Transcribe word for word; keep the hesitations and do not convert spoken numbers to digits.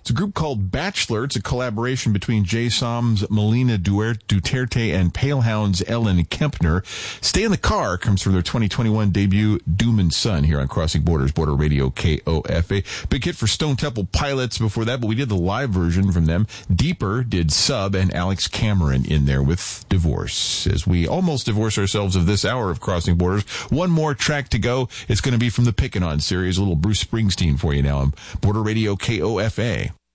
It's a group called Bachelor. It's a collaboration between Jay Som's Melina Duterte and Palehound's Ellen Kempner. Stay in the Car comes from their twenty twenty-one debut, Doom and Son, here on Crossing Borders, Border Radio K O F A. Big hit for Stone Temple Pilots before that, but we did the live version from them. Deeper did Sub and Alex Cameron in there with Divorce. As we almost divorce ourselves of this hour of Crossing Borders, one more track to go. It's going to be from the Pickin' On series, a little Bruce Springsteen for you now on Border Radio K O F A.